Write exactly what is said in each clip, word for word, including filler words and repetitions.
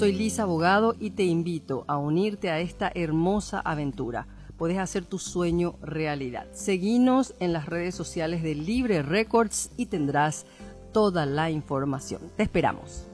Soy Lisa Abogado y te invito a unirte a esta hermosa aventura. Puedes hacer tu sueño realidad. Seguinos en las redes sociales de Libre Records y tendrás toda la información. Te esperamos.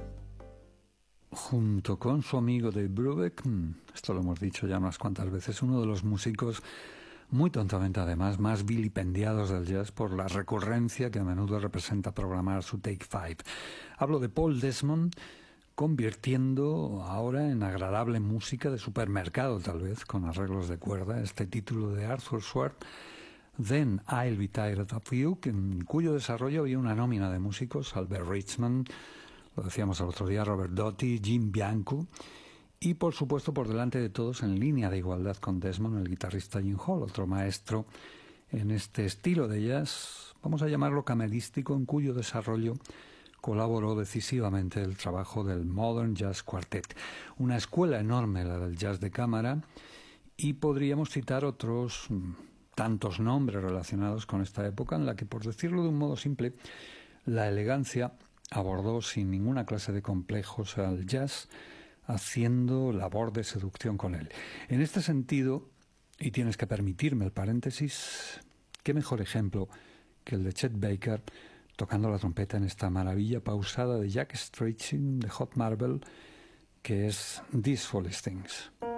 Junto con su amigo Dave Brubeck, esto lo hemos dicho ya unas cuantas veces, uno de los músicos muy tontamente además más vilipendiados del jazz por la recurrencia que a menudo representa programar su Take Five. Hablo de Paul Desmond, convirtiendo ahora en agradable música de supermercado tal vez, con arreglos de cuerda, este título de Arthur Schwartz, Then I'll Be Tired of You, en cuyo desarrollo había una nómina de músicos: Albert Richman, lo decíamos el otro día, Robert Doty, Jim Bianco, y por supuesto por delante de todos, en línea de igualdad con Desmond, el guitarrista Jim Hall, otro maestro en este estilo de jazz, vamos a llamarlo camerístico, en cuyo desarrollo colaboró decisivamente el trabajo del Modern Jazz Quartet, una escuela enorme la del jazz de cámara, y podríamos citar otros tantos nombres relacionados con esta época en la que, por decirlo de un modo simple, la elegancia abordó sin ninguna clase de complejos al jazz, haciendo labor de seducción con él. En este sentido, y tienes que permitirme el paréntesis, qué mejor ejemplo que el de Chet Baker tocando la trompeta en esta maravilla pausada de Jack Stretchin de Hot Marble, que es These Foolish Things.